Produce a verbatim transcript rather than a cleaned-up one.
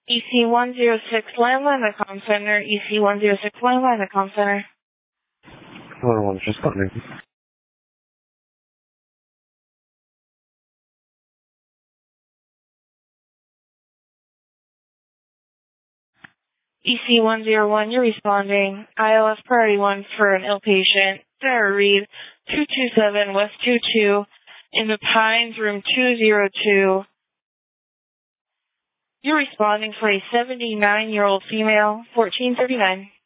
E C one zero six landline, the comm center. E C one zero six landline, the comm center. Hold on, just coming. E C one zero one, you're responding. I L S priority one for an ill patient. Sarah Reed, two two seven West two two, in the Pines, room two zero two. You're responding for a seventy-nine-year-old female, fourteen thirty-nine.